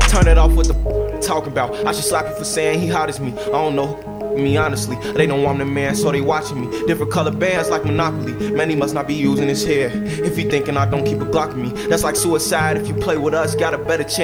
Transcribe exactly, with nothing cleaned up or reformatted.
Turn it off with the f- talking about. I should slap you for saying he hot as me. I don't know me honestly. They know I'm the man, so they watching me. Different color bands like Monopoly. Man, he must not be using his hair. If he thinking I don't keep a Glock in me, that's like suicide. If you play with us, got a better chance.